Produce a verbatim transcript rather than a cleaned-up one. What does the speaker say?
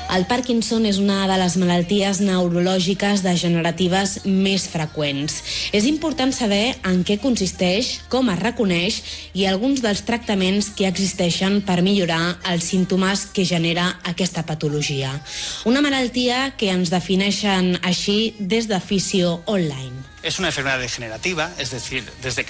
El Parkinson és una de les malalties neurològiques degeneratives més freqüents. És important saber en què consisteix, com es reconeix i alguns dels tractaments que existeixen per millorar els símptomes que genera aquesta patologia. Una malaltia que ens defineixen així des de Fisio Online. Es una enfermedad degenerativa, es decir, desde que